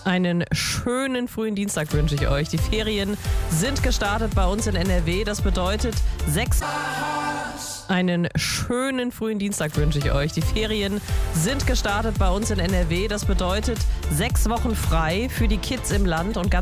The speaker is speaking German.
Einen schönen frühen Dienstag wünsche ich euch. Die Ferien sind gestartet bei uns in NRW. Das bedeutet Einen schönen frühen Dienstag wünsche ich euch. Die Ferien sind gestartet bei uns in NRW. Das bedeutet 6 Wochen frei für die Kids im Land und ganz